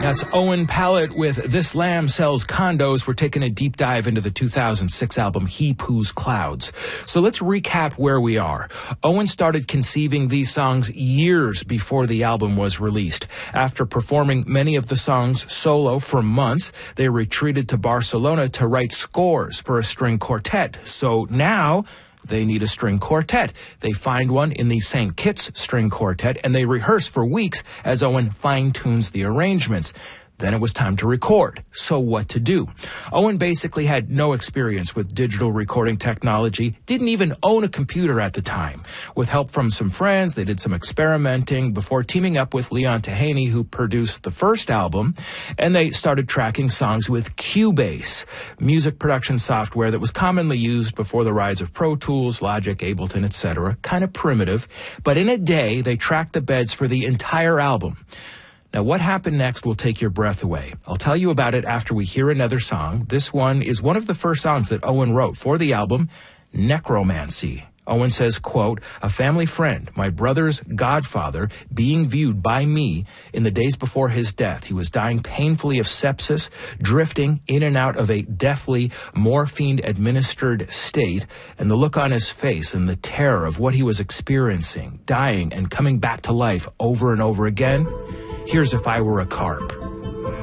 That's Owen Pallett with This Lamb Sells Condos. We're taking a deep dive into the 2006 album He Poos Clouds. So let's recap where we are. Owen started conceiving these songs years before the album was released. After performing many of the songs solo for months, they retreated to Barcelona to write scores for a string quartet. So now they need a string quartet. They find one in the St. Kitts String Quartet, and they rehearse for weeks as Owen fine-tunes the arrangements. Then it was time to record. So what to do? Owen basically had no experience with digital recording technology, didn't even own a computer at the time. With help from some friends, they did some experimenting before teaming up with Leon Tehane, who produced the first album, and they started tracking songs with Cubase, music production software that was commonly used before the rise of Pro Tools, Logic, Ableton, etc. Kind of primitive, but in a day, they tracked the beds for the entire album. Now, what happened next will take your breath away. I'll tell you about it after we hear another song. This one is one of the first songs that Owen wrote for the album, Necromancy. Owen says, quote, "A family friend, my brother's godfather, being viewed by me in the days before his death. He was dying painfully of sepsis, drifting in and out of a deathly morphine-administered state, and the look on his face and the terror of what he was experiencing, dying and coming back to life over and over again. Here's If I Were a Carp."